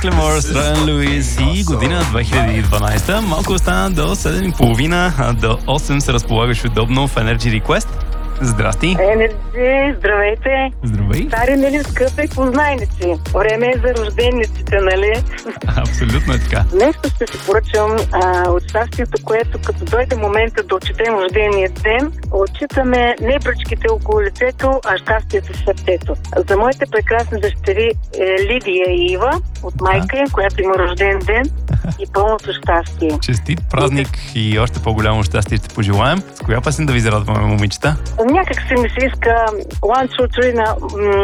Клемор, Стран Луис и година 2012. Малко остана до 7:30, до 8 се разполагаш удобно в Energy Request. Здрасти! Енерджи, здравейте! Здравей! Стари, нали, скъпи познайници. Време е за рождениците, нали? Абсолютно е така. Днес ще се поръчам от щастието, което като дойде момента да отчетем рождения ден, отчитаме не бръчките около лицето, а щастието в сърцето. За моите прекрасни дъщери Лидия и Ива, от майка им, която има рожден ден и пълното щастие. Честит празник и още по-голямо щастие ще пожелаем. С коя песен да ви зарадваме, момичета? Някак се ми се иска One, Two, Three на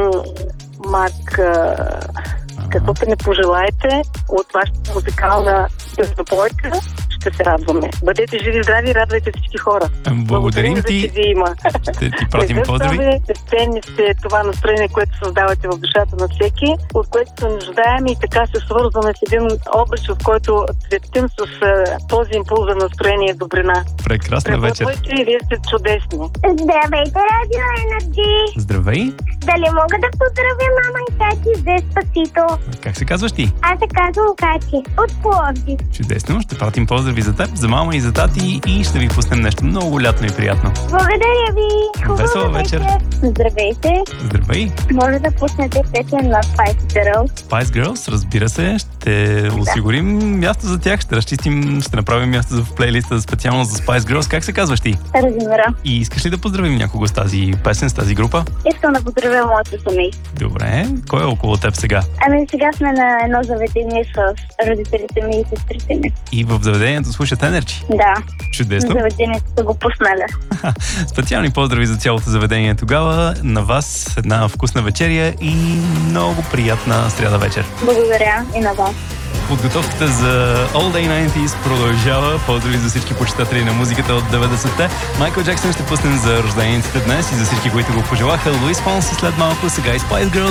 Мак... Каквото не пожелаете от вашата музикална песноплойка, ще се радваме. Бъдете живи, здрави, радвайте всички хора. Благодарим ти. Ще ви има. Ще ти пратим поздрави. Ценни сте това настроение, което създавате в душата на всеки, от което се нуждаем и така се свързваме с един образ, в който цветим с този импулс за настроение и добрина. Прекрасна вечер. И вие сте чудесни. Здравейте, Радио Енерджи! Здравей! Дали мога да поздравя мама и тати с Деспасито? Как се казваш ти? Аз се казвам Кати, от Пловдив. Чудесно, ще пратим поздрави за теб, за мама и за тати и ще ви пуснем нещо много лятно и приятно. Благодаря ви! Весела вечер! Здравейте! Здравей! Може да пуснете песен на Spice Girls? Spice Girls, разбира се, ще осигурим място за тях, ще разчистим, ще направим място в плейлиста специално за Spice Girls. Как се казваш ти? Разимира. И искаш ли да поздравим някого с тази песен, с тази група? Искам да поздравя моето семейство. Добре, кой е около теб сега? Ами сега сме на едно заведение с родителите ми и сестрите ми. И в заведението слушат Energy? Да. Чудесно. Заведението са го пуснали. Специални поздрави за цялото заведение тогава. На вас една вкусна вечеря и много приятна сряда вечер. Благодаря и на вас. Подготовката за All Day 90s продължава. Поздрави за всички почитатели на музиката от 90-те. Майкъл Джексън ще пуснем за рождениците днес и за всички, които го пожелаха. Луис Фонси след малко, сега и Spice Girls.